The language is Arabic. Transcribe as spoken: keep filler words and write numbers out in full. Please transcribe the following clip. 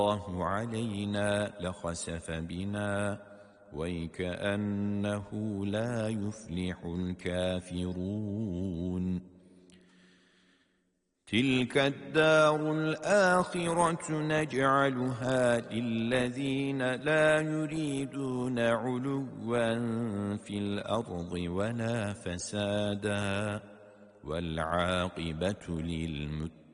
الله علينا لخسف بنا وكأنه لا يفلح الكافرون تلك الدار الآخرة نجعلها للذين لا يريدون علوا في الأرض ولا فسادا والعاقبة للمتقين